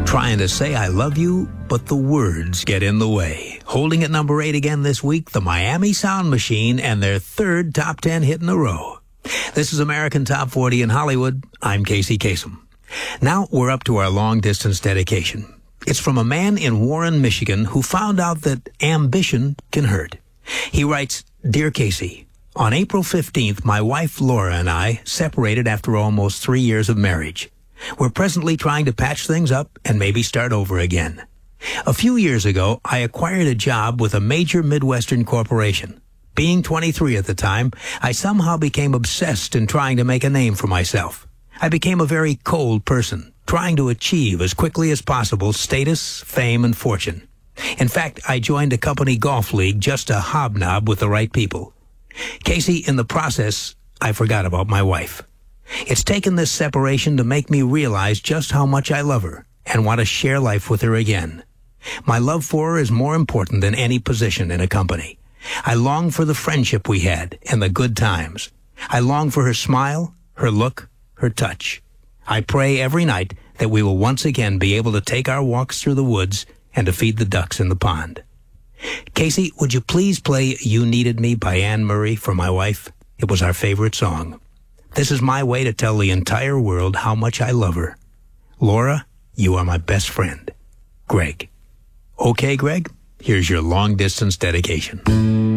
Trying to say I love you, but the words get in the way. Holding at number 8 again this week, the Miami Sound Machine and their third top 10 hit in a row. This is American Top 40 in Hollywood. I'm Casey Kasem. Now we're up to our long-distance dedication. It's from a man in Warren, Michigan, who found out that ambition can hurt. He writes, "Dear Casey, on April 15th, my wife Laura and I separated after almost 3 years of marriage. We're presently trying to patch things up and maybe start over again. A few years ago, I acquired a job with a major Midwestern corporation. Being 23 at the time, I somehow became obsessed in trying to make a name for myself. I became a very cold person, trying to achieve as quickly as possible status, fame, and fortune. In fact, I joined a company golf league just to hobnob with the right people. Casey, in the process, I forgot about my wife. It's taken this separation to make me realize just how much I love her and want to share life with her again. My love for her is more important than any position in a company. I long for the friendship we had and the good times. I long for her smile, her look, her touch. I pray every night that we will once again be able to take our walks through the woods and to feed the ducks in the pond." Casey, would you please play You Needed Me by Anne Murray for my wife? It was our favorite song. This is my way to tell the entire world how much I love her. Laura, you are my best friend. Greg. Okay, Greg, here's your long-distance dedication.